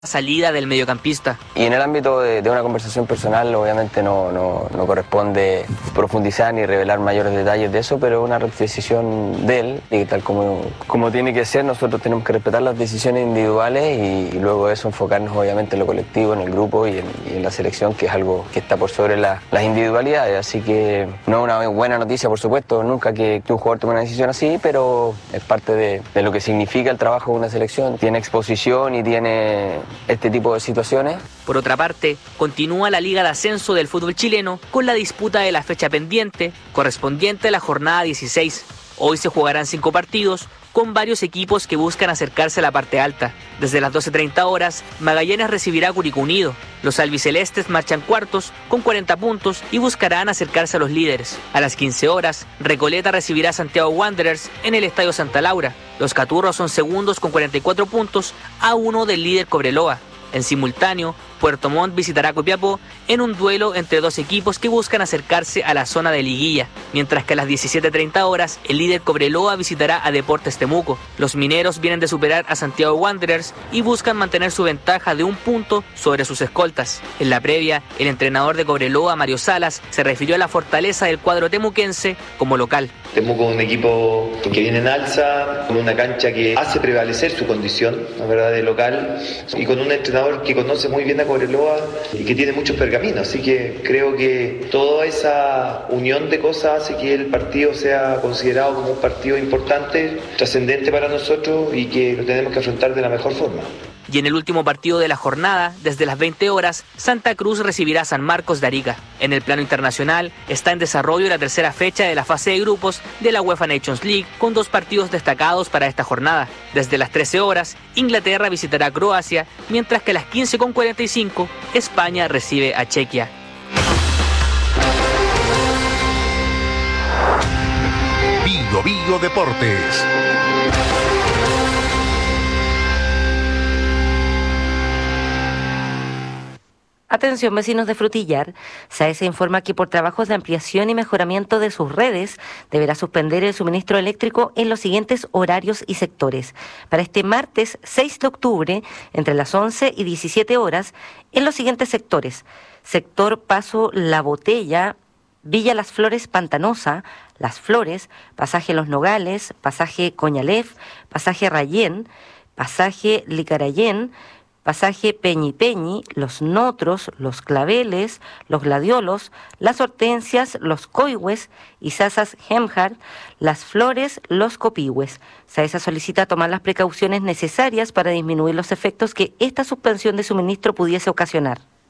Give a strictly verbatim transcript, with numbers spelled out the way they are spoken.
salida del mediocampista. Y en el ámbito de, de una conversación personal, obviamente no, no, no corresponde profundizar ni revelar mayores detalles de eso, pero es una decisión de él, y tal como, como tiene que ser, nosotros tenemos que respetar las decisiones individuales y, y luego eso enfocarnos obviamente en lo colectivo, en el grupo y en, y en la selección, que es algo que está por sobre la, las individualidades, así que no es una buena noticia, por supuesto, nunca que, que un jugador tome una decisión así, pero es parte de, de lo que significa el trabajo de una selección, tiene exposición y tiene este tipo de situaciones. Por otra parte, continúa la Liga de Ascenso del fútbol chileno con la disputa de la fecha pendiente, correspondiente a la jornada dieciséis. Hoy se jugarán cinco partidos, con varios equipos que buscan acercarse a la parte alta. Desde las doce treinta horas, Magallanes recibirá a Curicó Unido. Los albicelestes marchan cuartos con cuarenta puntos y buscarán acercarse a los líderes. A las quince horas, Recoleta recibirá a Santiago Wanderers en el Estadio Santa Laura. Los caturros son segundos con cuarenta y cuatro puntos a uno del líder Cobreloa. En simultáneo, Puerto Montt visitará Copiapó en un duelo entre dos equipos que buscan acercarse a la zona de liguilla, mientras que a las diecisiete treinta horas el líder Cobreloa visitará a Deportes Temuco. Los mineros vienen de superar a Santiago Wanderers y buscan mantener su ventaja de un punto sobre sus escoltas. En la previa, el entrenador de Cobreloa, Mario Salas, se refirió a la fortaleza del cuadro temuquense como local. Temuco es un equipo que viene en alza, con una cancha que hace prevalecer su condición, la verdad, de local, y con un entrenador que conoce muy bien a Cobreloa y que tiene muchos pergaminos, así que creo que toda esa unión de cosas hace que el partido sea considerado como un partido importante, trascendente para nosotros y que lo tenemos que afrontar de la mejor forma. Y en el último partido de la jornada, desde las veinte horas, Santa Cruz recibirá a San Marcos de Arica. En el plano internacional, está en desarrollo la tercera fecha de la fase de grupos de la UEFA Nations League, con dos partidos destacados para esta jornada. Desde las trece horas, Inglaterra visitará a Croacia, mientras que a las quince con cuarenta y cinco, España recibe a Chequia. Bio Bio Deportes. Atención, vecinos de Frutillar. SAESA informa que por trabajos de ampliación y mejoramiento de sus redes deberá suspender el suministro eléctrico en los siguientes horarios y sectores. Para este martes seis de octubre, entre las once y diecisiete horas, en los siguientes sectores: sector Paso La Botella, Villa Las Flores Pantanosa, Las Flores, pasaje Los Nogales, pasaje Coñalef, pasaje Rayén, pasaje Licarayén, pasaje Peñi Peñi, Los Notros, Los Claveles, Los Gladiolos, Las Hortensias, Los Coihues, Isazas Hemjar, Las Flores, Los Copihue. SAESA solicita tomar las precauciones necesarias para disminuir los efectos que esta suspensión de suministro pudiese ocasionar.